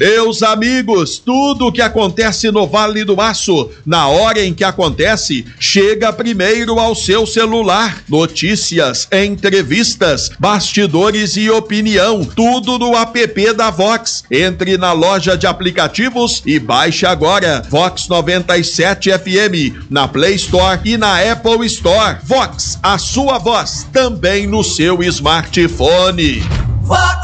Meus amigos, tudo o que acontece no Vale do Aço, na hora em que acontece, chega primeiro ao seu celular. Notícias, entrevistas, bastidores e opinião, tudo no app da Vox. Entre na loja de aplicativos e baixe agora Vox 97 FM, na Play Store e na Apple Store. Vox, a sua voz, também no seu smartphone. Vox